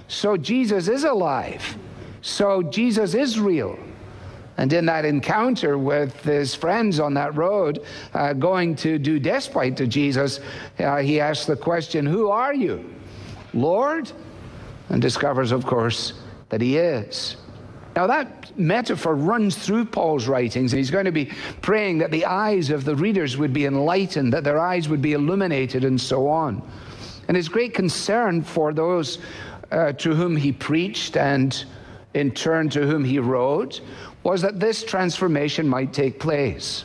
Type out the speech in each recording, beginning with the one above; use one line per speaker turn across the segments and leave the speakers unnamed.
So Jesus is alive. So Jesus is real. And in that encounter with his friends on that road, going to do despite to Jesus, he asks the question, "Who are you, Lord?" And discovers, of course, that he is. Now that metaphor runs through Paul's writings. He's going to be praying that the eyes of the readers would be enlightened, that their eyes would be illuminated, and so on. And his great concern for those to whom he preached and in turn to whom he wrote was that this transformation might take place.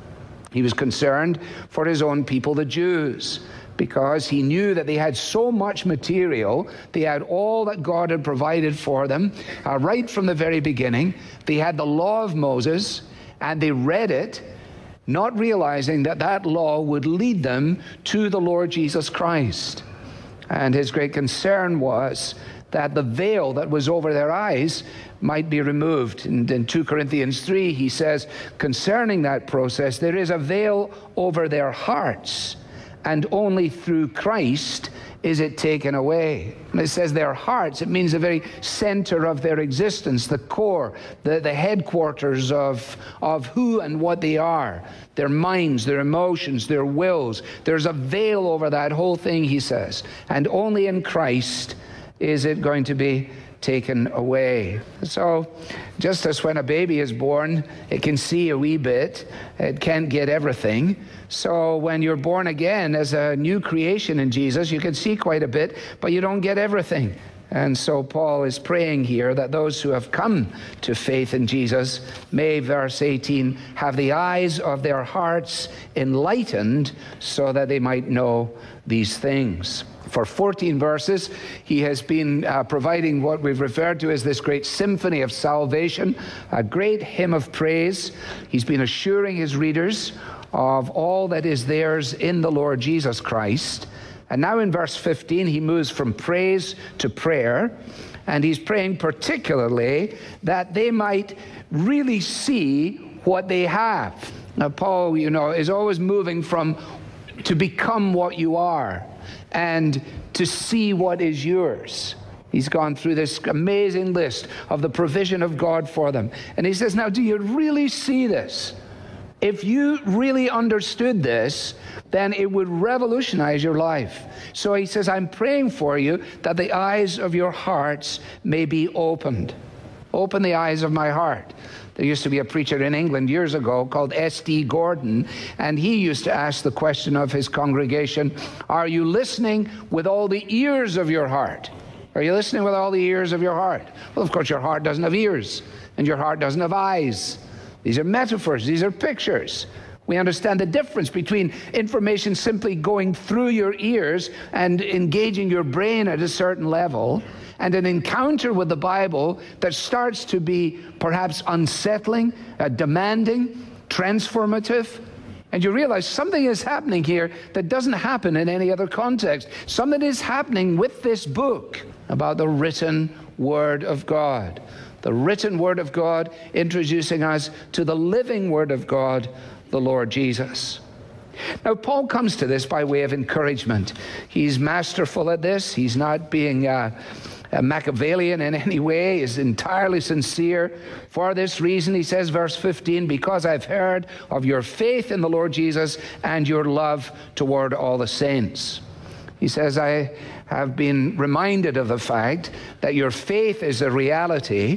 He was concerned for his own people, the Jews, because he knew that they had so much material. They had all that God had provided for them right from the very beginning. They had the law of Moses, and they read it, not realizing that that law would lead them to the Lord Jesus Christ. And his great concern was that the veil that was over their eyes might be removed. And in 2 Corinthians 3, he says, concerning that process, there is a veil over their hearts, and only through Christ is it taken away. And it says their hearts, it means the very center of their existence, the core, the headquarters of who and what they are, their minds, their emotions, their wills. There's a veil over that whole thing, he says, and only in Christ is it going to be taken away. So just as when a baby is born, it can see a wee bit, it can't get everything. So when you're born again as a new creation in Jesus, you can see quite a bit, but you don't get everything. And so Paul is praying here that those who have come to faith in Jesus may, verse 18, have the eyes of their hearts enlightened so that they might know these things. For 14 verses, he has been providing what we've referred to as this great symphony of salvation, a great hymn of praise. He's been assuring his readers of all that is theirs in the Lord Jesus Christ. And now in verse 15, he moves from praise to prayer, and he's praying particularly that they might really see what they have. Now, Paul, is always moving from to become what you are and to see what is yours. He's gone through this amazing list of the provision of God for them. And he says, now, do you really see this? If you really understood this, then it would revolutionize your life. So he says, I'm praying for you that the eyes of your hearts may be opened. Open the eyes of my heart. There used to be a preacher in England years ago called S.D. Gordon, and he used to ask the question of his congregation, are you listening with all the ears of your heart? Are you listening with all the ears of your heart? Well, of course, your heart doesn't have ears, and your heart doesn't have eyes. These are metaphors. These are pictures. We understand the difference between information simply going through your ears and engaging your brain at a certain level, and an encounter with the Bible that starts to be perhaps unsettling, demanding, transformative. And you realize something is happening here that doesn't happen in any other context. Something is happening with this book about the written Word of God. The written Word of God introducing us to the living Word of God, the Lord Jesus. Now, Paul comes to this by way of encouragement. He's masterful at this. He's not being Machiavellian in any way. Is entirely sincere. For this reason, he says, verse 15, because I've heard of your faith in the Lord Jesus and your love toward all the saints. He says, I have been reminded of the fact that your faith is a reality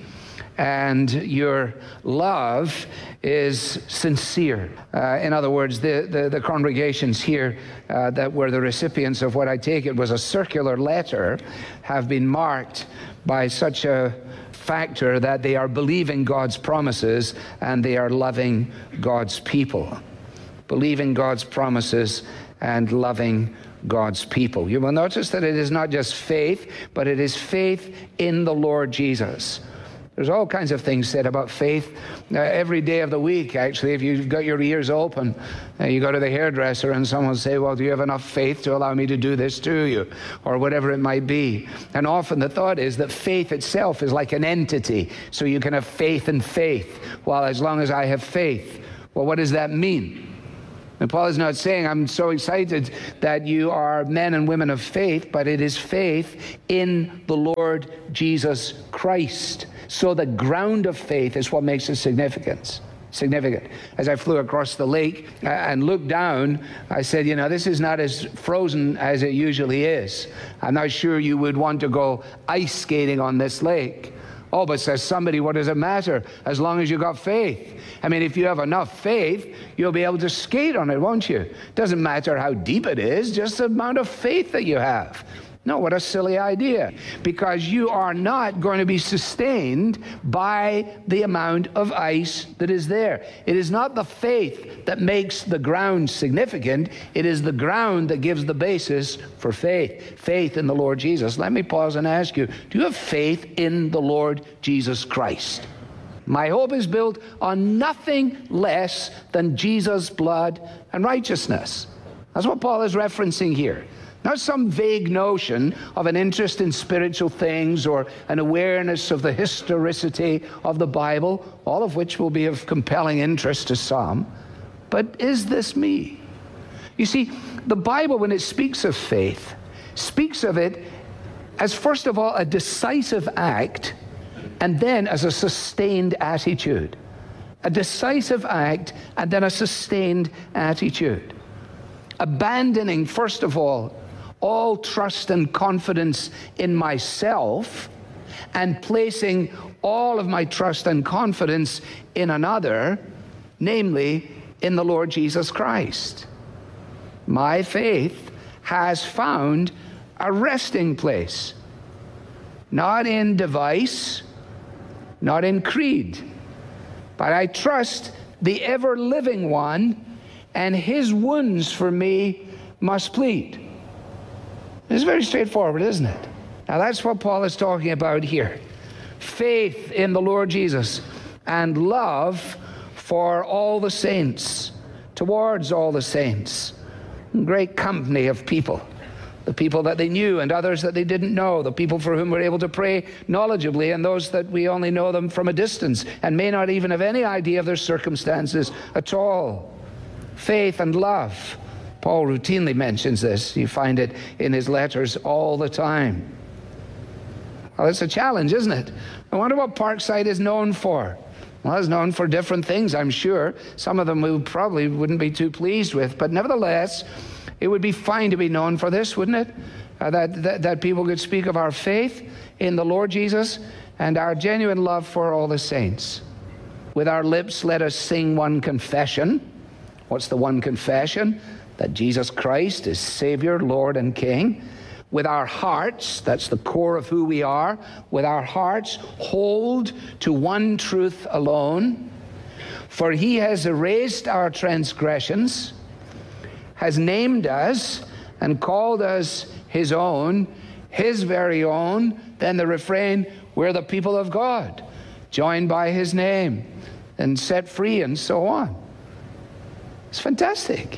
and your love is sincere. In other words, the congregations here that were the recipients of what I take it was a circular letter have been marked by such a factor that they are believing God's promises and they are loving God's people. Believing God's promises and loving God's people. You will notice that it is not just faith, but it is faith in the Lord Jesus. There's all kinds of things said about faith every day of the week, actually. If you've got your ears open, you go to the hairdresser and someone will say, well, do you have enough faith to allow me to do this to you? Or whatever it might be. And often the thought is that faith itself is like an entity. So you can have faith in faith. Well, as long as I have faith. Well, what does that mean? And Paul is not saying, I'm so excited that you are men and women of faith, but it is faith in the Lord Jesus Christ. So the ground of faith is what makes it significant. As I flew across the lake and looked down, I said, this is not as frozen as it usually is. I'm not sure you would want to go ice skating on this lake. Oh, but says somebody, what does it matter? As long as you got faith. I mean, if you have enough faith, you'll be able to skate on it, won't you? Doesn't matter how deep it is, just the amount of faith that you have. No, what a silly idea. Because you are not going to be sustained by the amount of ice that is there. It is not the faith that makes the ground significant. It is the ground that gives the basis for faith. Faith in the Lord Jesus. Let me pause and ask you, do you have faith in the Lord Jesus Christ? My hope is built on nothing less than Jesus' blood and righteousness. That's what Paul is referencing here. Not some vague notion of an interest in spiritual things or an awareness of the historicity of the Bible, all of which will be of compelling interest to some. But is this me? You see, the Bible, when it speaks of faith, speaks of it as, first of all, a decisive act, and then as a sustained attitude. A decisive act, and then a sustained attitude. Abandoning, first of all trust and confidence in myself, and placing all of my trust and confidence in another, namely in the Lord Jesus Christ. My faith has found a resting place, not in device, not in creed, but I trust the ever-living one, and his wounds for me must plead. It's very straightforward, isn't it? Now that's what Paul is talking about here. Faith in the Lord Jesus and love for all the saints, towards all the saints. Great company of people. The people that they knew and others that they didn't know. The people for whom we're able to pray knowledgeably, and those that we only know them from a distance and may not even have any idea of their circumstances at all. Faith and love. Paul routinely mentions this. You find it in his letters all the time. Well, it's a challenge, isn't it? I wonder what Parkside is known for. Well, it's known for different things, I'm sure. Some of them we probably wouldn't be too pleased with, but nevertheless, it would be fine to be known for this, wouldn't it? That people could speak of our faith in the Lord Jesus and our genuine love for all the saints. With our lips, let us sing one confession. What's the one confession? That Jesus Christ is Savior, Lord, and King. With our hearts, that's the core of who we are, with our hearts hold to one truth alone. For he has erased our transgressions, has named us and called us his own, his very own. Then the refrain, we're the people of God, joined by his name and set free and so on. It's fantastic.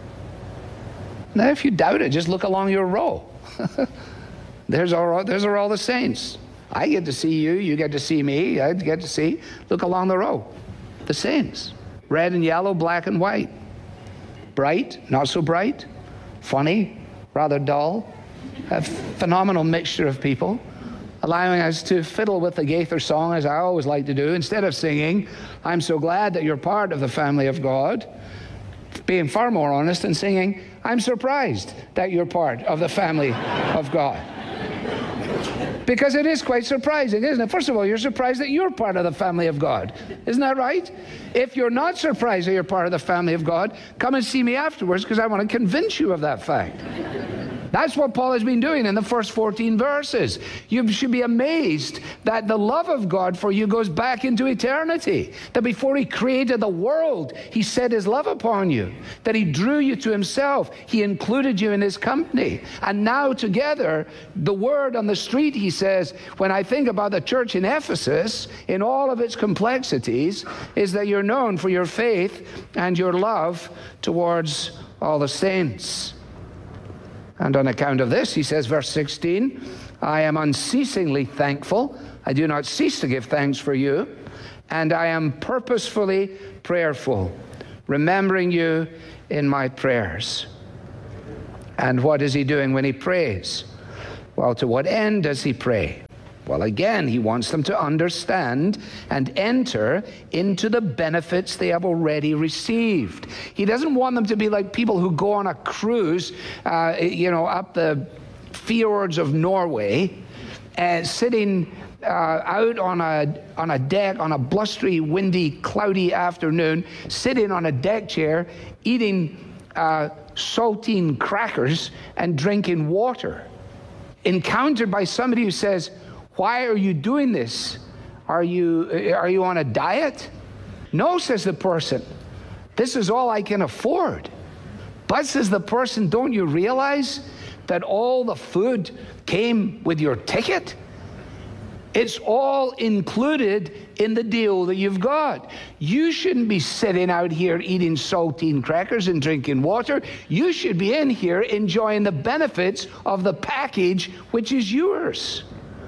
Now, if you doubt it, just look along your row. Those are all the saints. I get to see you, you get to see me, I get to see. Look along the row. The saints. Red and yellow, black and white. Bright, not so bright. Funny, rather dull. A phenomenal mixture of people, allowing us to fiddle with the Gaither song, as I always like to do, instead of singing, I'm so glad that you're part of the family of God. Being far more honest and singing, I'm surprised that you're part of the family of God. Because it is quite surprising, isn't it? First of all, you're surprised that you're part of the family of God. Isn't that right? If you're not surprised that you're part of the family of God, come and see me afterwards, because I want to convince you of that fact. That's what Paul has been doing in the first 14 verses. You should be amazed that the love of God for you goes back into eternity. That before he created the world, he set his love upon you. That he drew you to himself. He included you in his company. And now together, the word on the street, he says, when I think about the church in Ephesus, in all of its complexities, is that you're known for your faith and your love towards all the saints. And on account of this, he says, verse 16, I am unceasingly thankful. I do not cease to give thanks for you. And I am purposefully prayerful, remembering you in my prayers. And what is he doing when he prays? Well, to what end does he pray? Well, again, he wants them to understand and enter into the benefits they have already received. He doesn't want them to be like people who go on a cruise, up the fjords of Norway, sitting out on a deck on a blustery, windy, cloudy afternoon, sitting on a deck chair, eating saltine crackers and drinking water. Encountered by somebody who says, "Why are you doing this? Are you on a diet?" "No," says the person. "This is all I can afford." "But," says the person, "don't you realize that all the food came with your ticket? It's all included in the deal that you've got. You shouldn't be sitting out here eating saltine crackers and drinking water. You should be in here enjoying the benefits of the package which is yours."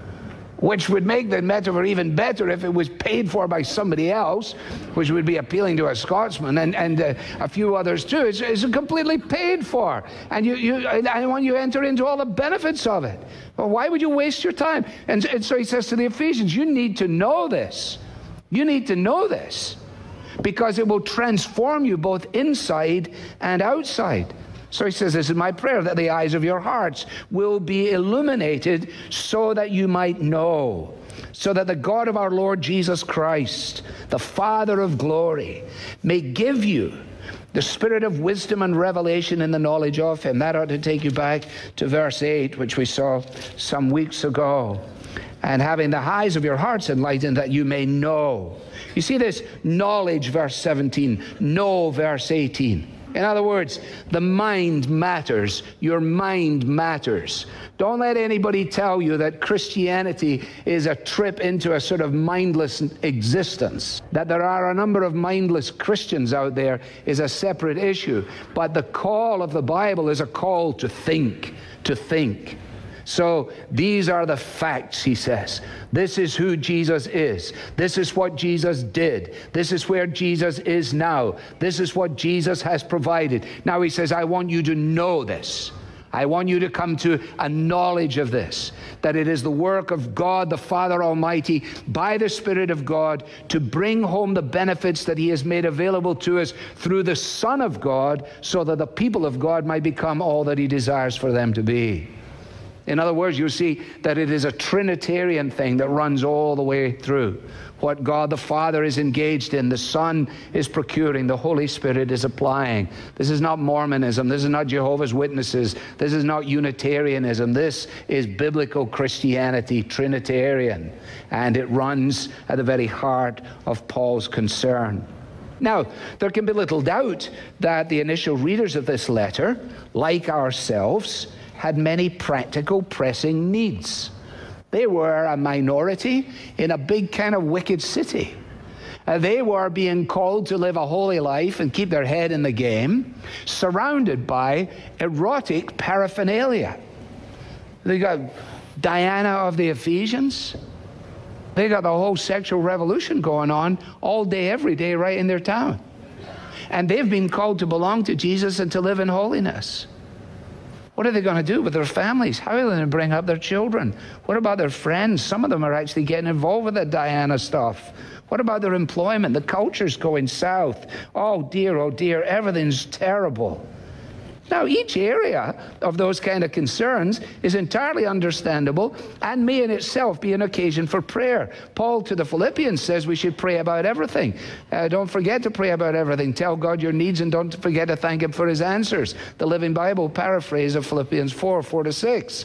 Which would make the metaphor even better if it was paid for by somebody else, which would be appealing to a Scotsman and a few others too. It's completely paid for. And I want you to enter into all the benefits of it. Well, why would you waste your time? And so he says to the Ephesians, you need to know this. You need to know this. Because it will transform you both inside and outside. So he says, this is my prayer, that the eyes of your hearts will be illuminated so that you might know, so that the God of our Lord Jesus Christ, the Father of glory, may give you the spirit of wisdom and revelation in the knowledge of him. That ought to take you back to verse 8, which we saw some weeks ago. And having the eyes of your hearts enlightened, that you may know. You see this knowledge, verse 17, know, verse 18. In other words, the mind matters. Your mind matters. Don't let anybody tell you that Christianity is a trip into a sort of mindless existence. That there are a number of mindless Christians out there is a separate issue. But the call of the Bible is a call to think, to think. So these are the facts, he says. This is who Jesus is. This is what Jesus did. This is where Jesus is now. This is what Jesus has provided. Now he says, I want you to know this. I want you to come to a knowledge of this, that it is the work of God, the Father Almighty, by the Spirit of God, to bring home the benefits that he has made available to us through the Son of God, so that the people of God might become all that he desires for them to be. In other words, you see that it is a Trinitarian thing that runs all the way through. What God the Father is engaged in, the Son is procuring, the Holy Spirit is applying. This is not Mormonism. This is not Jehovah's Witnesses. This is not Unitarianism. This is biblical Christianity, Trinitarian. And it runs at the very heart of Paul's concern. Now, there can be little doubt that the initial readers of this letter, like ourselves, had many practical, pressing needs. They were a minority in a big kind of wicked city. They were being called to live a holy life and keep their head in the game, surrounded by erotic paraphernalia. They got Diana of the Ephesians. They got the whole sexual revolution going on all day, every day, right in their town. And they've been called to belong to Jesus and to live in holiness. What are they going to do with their families? How are they going to bring up their children? What about their friends? Some of them are actually getting involved with that Diana stuff. What about their employment? The culture's going south. Oh dear, everything's terrible. Now, each area of those kind of concerns is entirely understandable and may in itself be an occasion for prayer. Paul to the Philippians says we should pray about everything. Don't forget to pray about everything. Tell God your needs and don't forget to thank him for his answers. The Living Bible paraphrase of Philippians 4:4-6.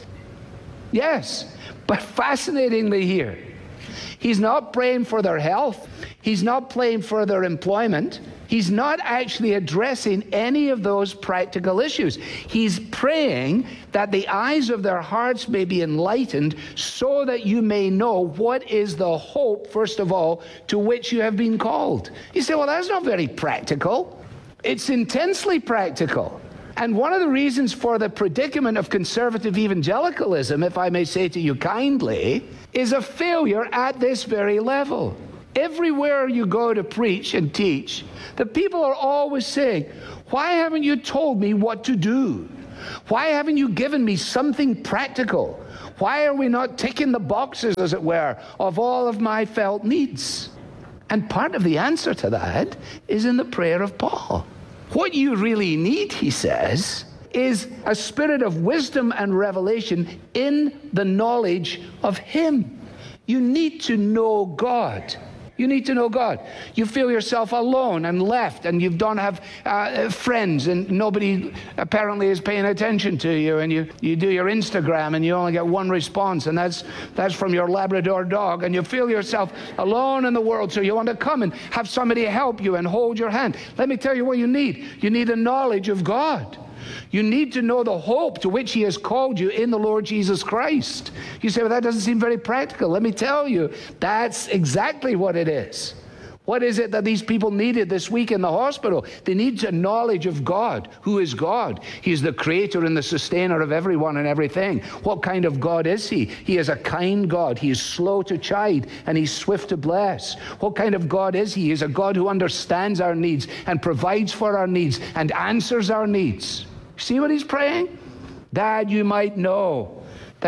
Yes, but fascinatingly here, he's not praying for their health. He's not praying for their employment. He's not actually addressing any of those practical issues. He's praying that the eyes of their hearts may be enlightened so that you may know what is the hope, first of all, to which you have been called. You say, well, that's not very practical. It's intensely practical. And one of the reasons for the predicament of conservative evangelicalism, if I may say to you kindly, is a failure at this very level. Everywhere you go to preach and teach, the people are always saying, why haven't you told me what to do? Why haven't you given me something practical? Why are we not ticking the boxes, as it were, of all of my felt needs? And part of the answer to that is in the prayer of Paul. What you really need, he says, is a spirit of wisdom and revelation in the knowledge of him. You need to know God. You need to know God. You feel yourself alone and left, and you don't have friends, and nobody apparently is paying attention to you, and you do your Instagram, and you only get one response, and that's from your Labrador dog, and you feel yourself alone in the world, so you want to come and have somebody help you and hold your hand. Let me tell you what you need. You need a knowledge of God. You need to know the hope to which he has called you in the Lord Jesus Christ. You say, well, that doesn't seem very practical. Let me tell you, that's exactly what it is. What is it that these people needed this week in the hospital? They need a knowledge of God. Who is God? He is the creator and the sustainer of everyone and everything. What kind of God is he? He is a kind God. He is slow to chide and he's swift to bless. What kind of God is he? He is a God who understands our needs and provides for our needs and answers our needs. See what he's praying? That you might know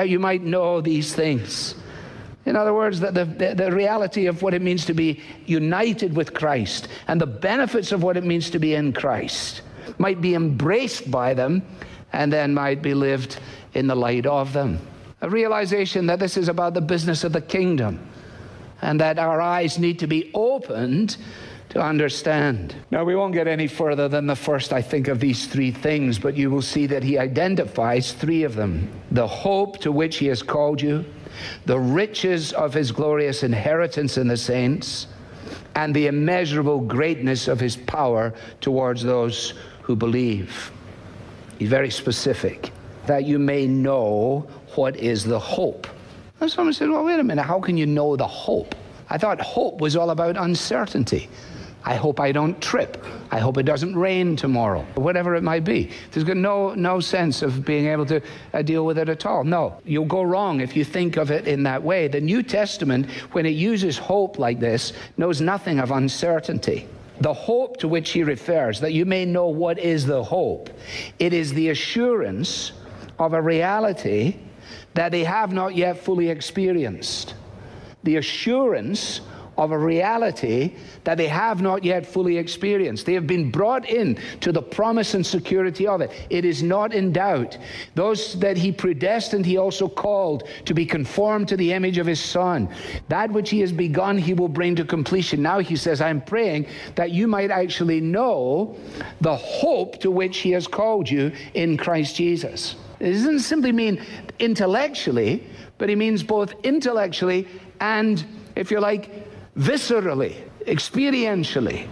these things. In other words, that the reality of what it means to be united with Christ and the benefits of what it means to be in Christ might be embraced by them and then might be lived in the light of them. A realization that this is about the business of the kingdom and that our eyes need to be opened to understand. Now, we won't get any further than the first, I think, of these three things, but you will see that he identifies three of them. The hope to which he has called you, the riches of his glorious inheritance in the saints, and the immeasurable greatness of his power towards those who believe. He's very specific, that you may know what is the hope. And someone said, well, wait a minute, how can you know the hope? I thought hope was all about uncertainty. I hope I don't trip. I hope it doesn't rain tomorrow. Whatever it might be. There's got no sense of being able to deal with it at all. No, you'll go wrong if you think of it in that way. The New Testament, when it uses hope like this, knows nothing of uncertainty. The hope to which he refers, that you may know what is the hope, it is the assurance of a reality that they have not yet fully experienced. The assurance of a reality that they have not yet fully experienced. They have been brought in to the promise and security of it. It is not in doubt. Those that he predestined, he also called to be conformed to the image of his Son. That which he has begun, he will bring to completion. Now he says, I'm praying that you might actually know the hope to which he has called you in Christ Jesus. It doesn't simply mean intellectually, but it means both intellectually and, if you like, viscerally, experientially,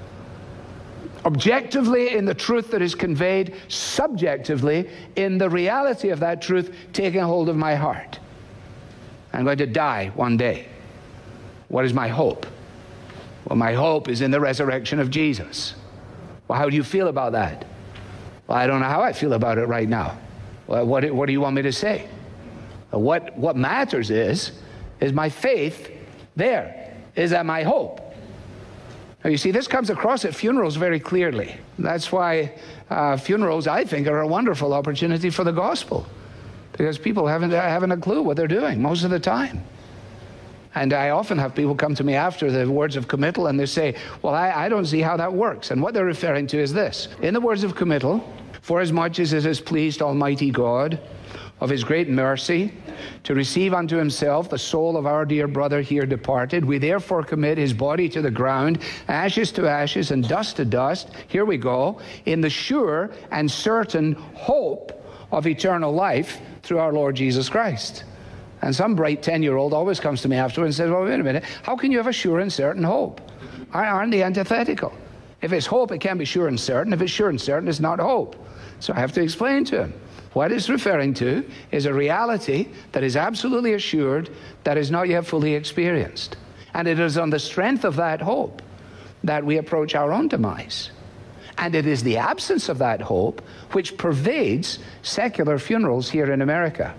objectively in the truth that is conveyed, subjectively in the reality of that truth taking hold of my heart. I'm going to die one day. What is my hope? Well, my hope is in the resurrection of Jesus. Well, how do you feel about that? Well, I don't know how I feel about it right now. Well, what do you want me to say? What matters is my faith there. Is that my hope? Now, you see, this comes across at funerals very clearly. That's why funerals, I think, are a wonderful opportunity for the gospel, because people haven't a clue what they're doing most of the time. And I often have people come to me after the words of committal, and they say, well, I don't see how that works. And what they're referring to is this. In the words of committal, for as much as it has pleased Almighty God, of his great mercy, to receive unto himself the soul of our dear brother here departed, we therefore commit his body to the ground, ashes to ashes, and dust to dust. Here we go, in the sure and certain hope of eternal life through our Lord Jesus Christ. And some bright 10-year-old always comes to me afterwards and says, well, wait a minute, how can you have a sure and certain hope? Aren't they antithetical? If it's hope, it can be sure and certain. If it's sure and certain, it's not hope. So I have to explain to him. What it's referring to is a reality that is absolutely assured, that is not yet fully experienced. And it is on the strength of that hope that we approach our own demise. And it is the absence of that hope which pervades secular funerals here in America.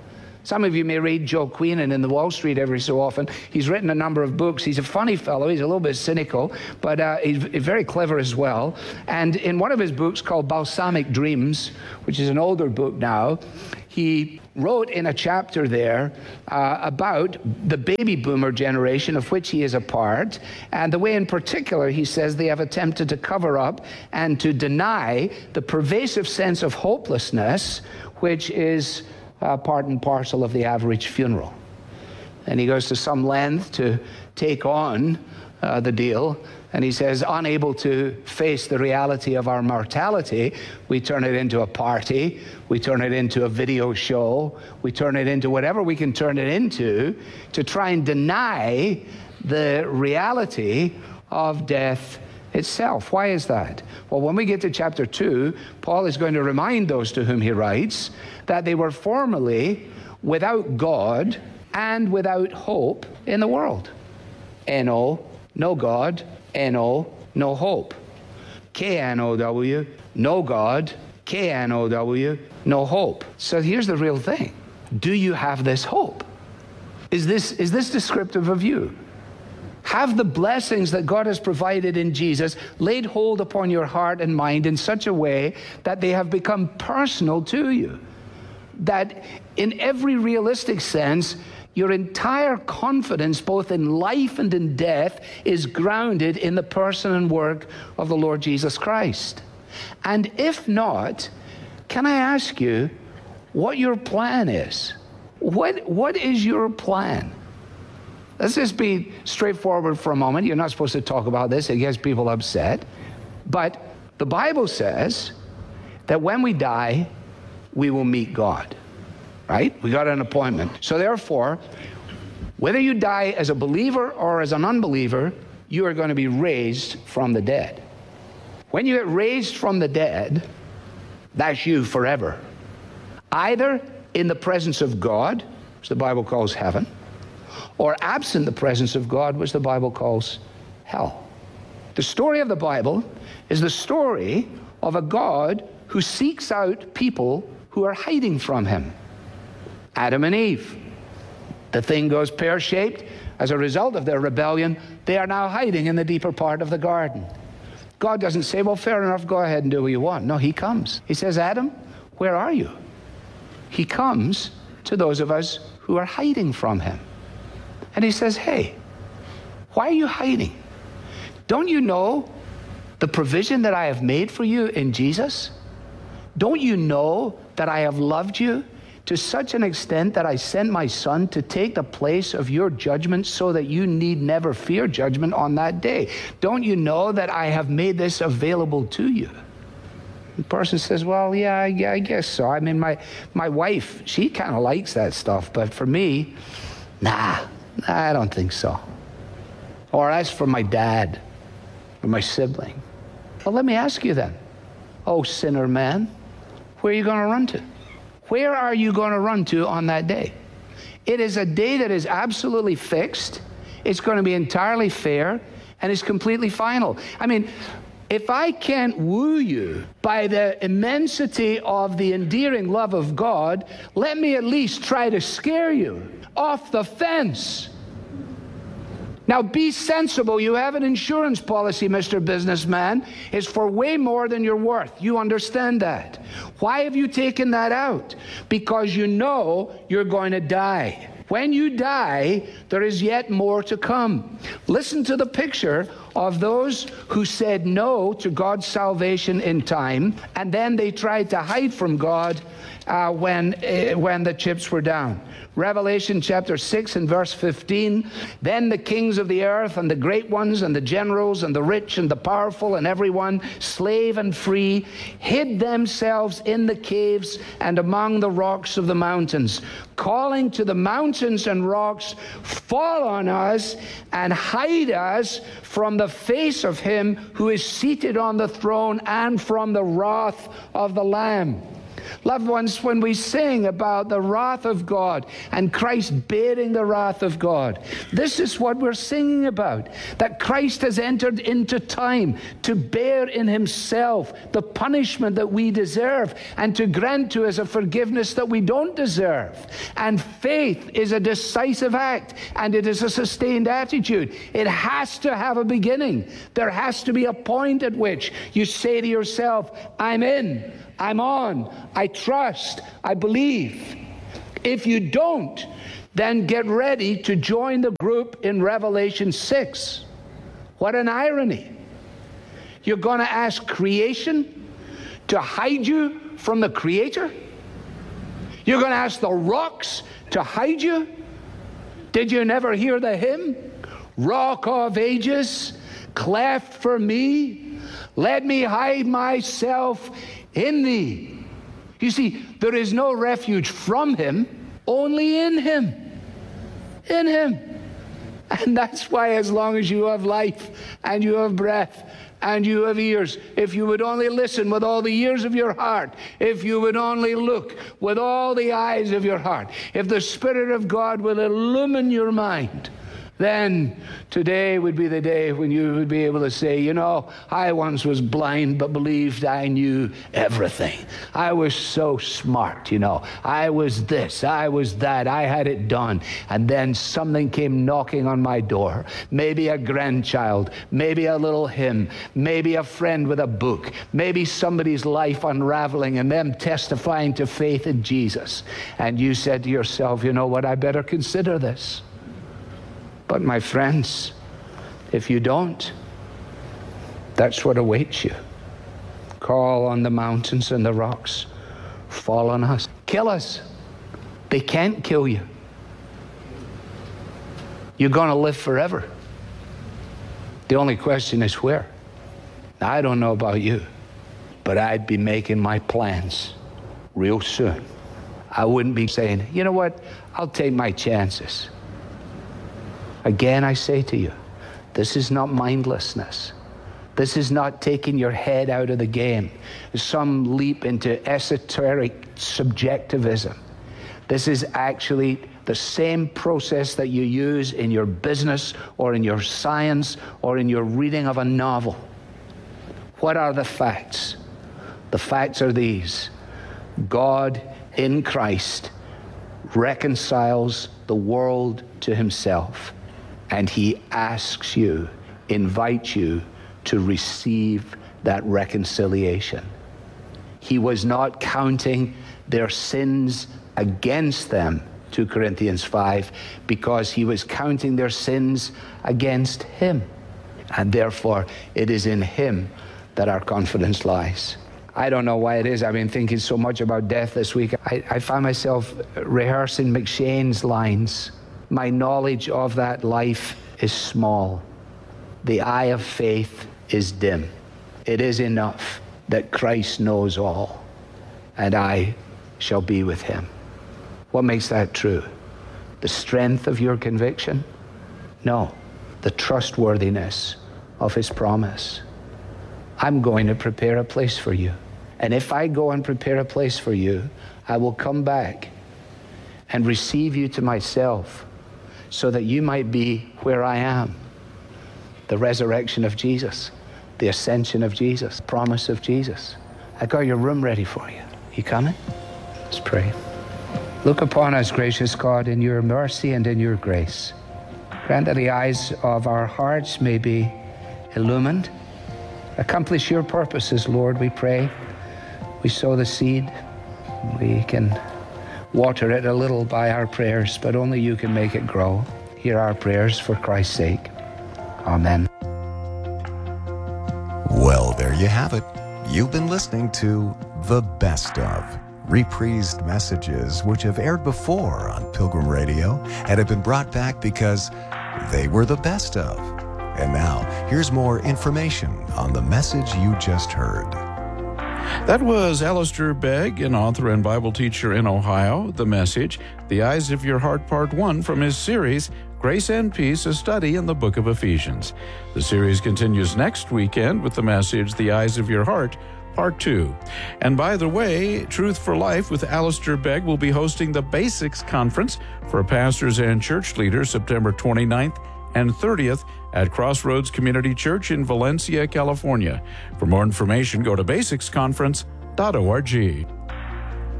Some of you may read Joe Queenan in the Wall Street every so often. He's written a number of books. He's a funny fellow. He's a little bit cynical, but he's very clever as well. And in one of his books called Balsamic Dreams, which is an older book now, he wrote in a chapter there about the baby boomer generation of which he is a part, and the way in particular he says they have attempted to cover up and to deny the pervasive sense of hopelessness which is part and parcel of the average funeral. And he goes to some length to take on the deal. And he says, unable to face the reality of our mortality, we turn it into a party, we turn it into a video show, we turn it into whatever we can turn it into to try and deny the reality of death itself. Why is that? Well, when we get to chapter 2, Paul is going to remind those to whom he writes that they were formerly without God and without hope in the world. N-O, no God. N-O, no hope. K-N-O-W, no God. K-N-O-W, no hope. So here's the real thing. Do you have this hope? Is this descriptive of you? Have the blessings that God has provided in Jesus laid hold upon your heart and mind in such a way that they have become personal to you? That in every realistic sense, your entire confidence, both in life and in death, is grounded in the person and work of the Lord Jesus Christ. And if not, can I ask you what your plan is? What is your plan? Let's just be straightforward for a moment. You're not supposed to talk about this. It gets people upset. But the Bible says that when we die, we will meet God. Right? We got an appointment. So therefore, whether you die as a believer or as an unbeliever, you are going to be raised from the dead. When you get raised from the dead, that's you forever. Either in the presence of God, which the Bible calls heaven, or absent the presence of God, which the Bible calls hell. The story of the Bible is the story of a God who seeks out people who are hiding from him. Adam and Eve. The thing goes pear-shaped. As a result of their rebellion, they are now hiding in the deeper part of the garden. God doesn't say, well, fair enough, go ahead and do what you want. No, he comes. He says, Adam, where are you? He comes to those of us who are hiding from him. And he says, hey, why are you hiding? Don't you know the provision that I have made for you in Jesus? Don't you know that I have loved you to such an extent that I sent my son to take the place of your judgment so that you need never fear judgment on that day? Don't you know that I have made this available to you? The person says, well, yeah, I guess so. I mean, my wife, she kind of likes that stuff, but for me, nah, I don't think so. Or as for my dad or my sibling. Well, let me ask you then, oh, sinner man, where are you going to run to? Where are you going to run to on that day? It is a day that is absolutely fixed. It's going to be entirely fair, and it's completely final. I mean, if I can't woo you by the immensity of the endearing love of God, let me at least try to scare you off the fence. Now, be sensible. You have an insurance policy, Mr. Businessman. It's for way more than you're worth. You understand that. Why have you taken that out? Because you know you're going to die. When you die, there is yet more to come. Listen to the picture of those who said no to God's salvation in time, and then they tried to hide from God when the chips were down. Revelation chapter 6 and verse 15, then the kings of the earth and the great ones and the generals and the rich and the powerful and everyone, slave and free, hid themselves in the caves and among the rocks of the mountains, calling to the mountains and rocks, fall on us and hide us from the face of him who is seated on the throne and from the wrath of the Lamb. Loved ones, when we sing about the wrath of God and Christ bearing the wrath of God, this is what we're singing about, that Christ has entered into time to bear in himself the punishment that we deserve and to grant to us a forgiveness that we don't deserve. And faith is a decisive act, and it is a sustained attitude. It has to have a beginning. There has to be a point at which you say to yourself, I'm in, I'm on, I trust, I believe. If you don't, then get ready to join the group in Revelation 6. What an irony. You're going to ask creation to hide you from the Creator? You're going to ask the rocks to hide you? Did you never hear the hymn? Rock of ages, cleft for me, let me hide myself in thee. You see, there is no refuge from him, only in him. In him. And that's why, as long as you have life and you have breath and you have ears, if you would only listen with all the ears of your heart, if you would only look with all the eyes of your heart, if the Spirit of God will illumine your mind, then today would be the day when you would be able to say, you know, I once was blind but believed I knew everything. I was so smart, you know. I was this, I was that, I had it done. And then something came knocking on my door. Maybe a grandchild, maybe a little hymn, maybe a friend with a book, maybe somebody's life unraveling and them testifying to faith in Jesus. And you said to yourself, you know what, I better consider this. But my friends, if you don't, that's what awaits you. Call on the mountains and the rocks. Fall on us. Kill us. They can't kill you. You're going to live forever. The only question is where. Now, I don't know about you, but I'd be making my plans real soon. I wouldn't be saying, you know what, I'll take my chances. Again, I say to you, this is not mindlessness. This is not taking your head out of the game, some leap into esoteric subjectivism. This is actually the same process that you use in your business or in your science or in your reading of a novel. What are the facts? The facts are these. God in Christ reconciles the world to himself. And he asks you, invites you to receive that reconciliation. He was not counting their sins against them, 2 Corinthians 5, because he was counting their sins against him. And therefore, it is in him that our confidence lies. I don't know why it is. I've been thinking so much about death this week. I found myself rehearsing McShane's lines. My knowledge of that life is small. The eye of faith is dim. It is enough that Christ knows all, and I shall be with him. What makes that true? The strength of your conviction? No, the trustworthiness of his promise. I'm going to prepare a place for you. And if I go and prepare a place for you, I will come back and receive you to myself, so that you might be where I am. The resurrection of Jesus, the ascension of Jesus, promise of Jesus. I got your room ready for you. You coming? Let's pray. Look upon us, gracious God, in your mercy and in your grace. Grant that the eyes of our hearts may be illumined. Accomplish your purposes, Lord, we pray. We sow the seed. We can water it a little by our prayers, but only you can make it grow. Hear our prayers for Christ's sake. Amen.
Well, there you have it. You've been listening to The Best Of, reprised messages which have aired before on Pilgrim Radio and have been brought back because they were the best of. And now, here's more information on the message you just heard.
That was Alistair Begg, an author and Bible teacher in Ohio. The message, The Eyes of Your Heart, Part 1 from his series, Grace and Peace, a study in the book of Ephesians. The series continues next weekend with the message, The Eyes of Your Heart, Part 2. And by the way, Truth for Life with Alistair Begg will be hosting the Basics Conference for pastors and church leaders September 29th and 30th at Crossroads Community Church in Valencia, California. For more information, go to basicsconference.org.